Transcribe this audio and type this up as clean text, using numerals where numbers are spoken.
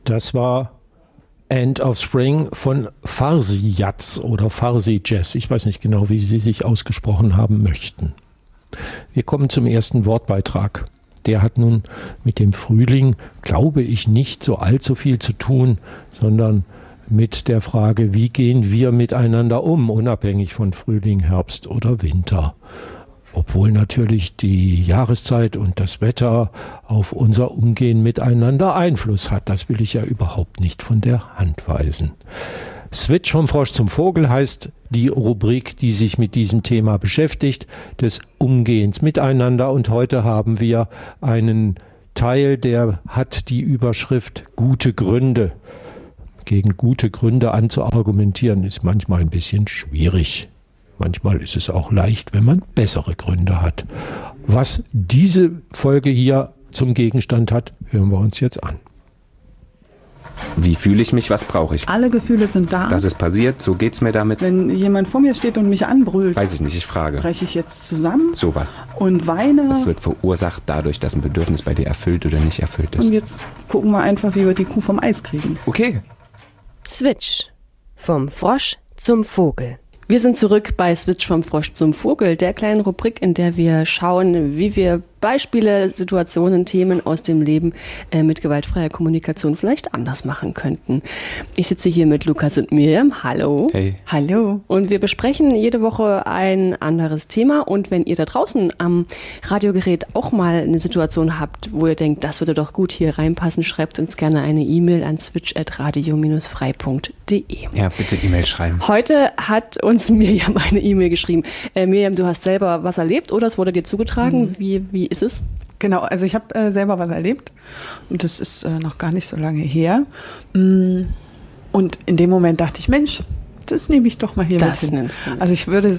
Das war End of Spring von Farsi Jazz oder Farsi Jazz. Ich weiß nicht genau, wie Sie sich ausgesprochen haben möchten. Wir kommen zum ersten Wortbeitrag. Der hat nun mit dem Frühling, glaube ich, nicht so allzu viel zu tun, sondern mit der Frage, wie gehen wir miteinander um, unabhängig von Frühling, Herbst oder Winter. Obwohl natürlich die Jahreszeit und das Wetter auf unser Umgehen miteinander Einfluss hat. Das will ich ja überhaupt nicht von der Hand weisen. Switch vom Frosch zum Vogel heißt die Rubrik, die sich mit diesem Thema beschäftigt, des Umgehens miteinander. Und heute haben wir einen Teil, der hat die Überschrift Gute Gründe. Gegen gute Gründe anzuargumentieren, ist manchmal ein bisschen schwierig. Manchmal ist es auch leicht, wenn man bessere Gründe hat. Was diese Folge hier zum Gegenstand hat, hören wir uns jetzt an. Wie fühle ich mich, was brauche ich? Alle Gefühle sind da. Das ist passiert, so geht's mir damit. Wenn jemand vor mir steht und mich anbrüllt, weiß ich nicht, ich frage. breche ich jetzt zusammen Sowas. und weine. Das wird verursacht dadurch, dass ein Bedürfnis bei dir erfüllt oder nicht erfüllt ist. Und jetzt gucken wir einfach, wie wir die Kuh vom Eis kriegen. Okay. Switch. Vom Frosch zum Vogel. Wir sind zurück bei Switch vom Frosch zum Vogel, der kleinen Rubrik, in der wir schauen, wie wir Beispiele, Situationen, Themen aus dem Leben mit gewaltfreier Kommunikation vielleicht anders machen könnten. Ich sitze hier mit Lukas und Miriam. Hallo. Hey. Hallo. Und wir besprechen jede Woche ein anderes Thema. Und wenn ihr da draußen am Radiogerät auch mal eine Situation habt, wo ihr denkt, das würde doch gut hier reinpassen, schreibt uns gerne eine E-Mail an switch@radio-frei.de. Ja, bitte E-Mail schreiben. Heute hat uns Miriam eine E-Mail geschrieben. Miriam, du hast selber was erlebt oder es wurde dir zugetragen? Wie ist es? Genau, also ich habe selber was erlebt und das ist noch gar nicht so lange her. Und in dem Moment dachte ich, Mensch, das nehme ich doch mal hier mit hin. Nimmst du mit. Also ich würde